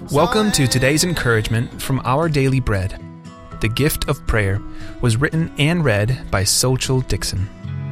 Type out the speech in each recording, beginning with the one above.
Welcome to today's encouragement from Our Daily Bread. The Gift of Prayer was written and read by Sochel Dixon.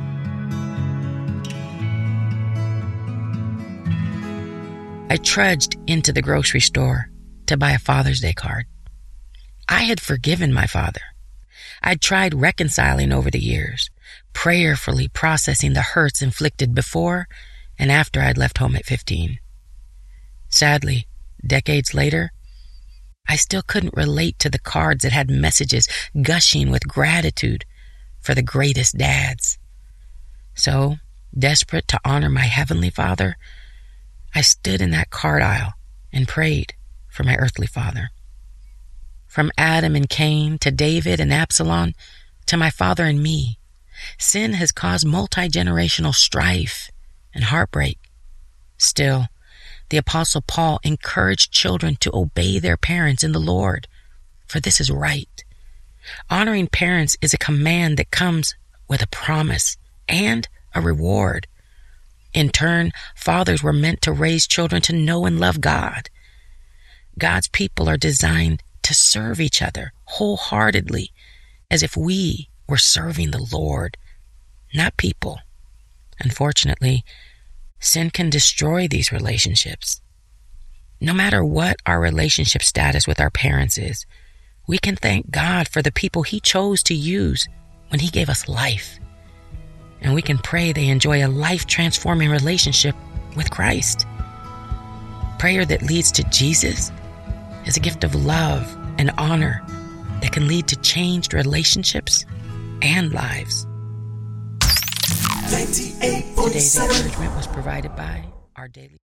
I trudged into the grocery store to buy a Father's Day card. I had forgiven my father. I'd tried reconciling over the years, prayerfully processing the hurts inflicted before and after I'd left home at 15. Sadly, decades later, I still couldn't relate to the cards that had messages gushing with gratitude for the greatest dads. So, desperate to honor my Heavenly Father, I stood in that card aisle and prayed for my earthly father. From Adam and Cain to David and Absalom to my father and me, sin has caused multi-generational strife and heartbreak. Still, the Apostle Paul encouraged children to obey their parents in the Lord, for this is right. Honoring parents is a command that comes with a promise and a reward. In turn, fathers were meant to raise children to know and love God. God's people are designed to serve each other wholeheartedly, as if we were serving the Lord, not people. Unfortunately, sin can destroy these relationships. No matter what our relationship status with our parents is, we can thank God for the people He chose to use when He gave us life. And we can pray they enjoy a life-transforming relationship with Christ. Prayer that leads to Jesus is a gift of love and honor that can lead to changed relationships and lives. Today's encouragement was provided by Our Daily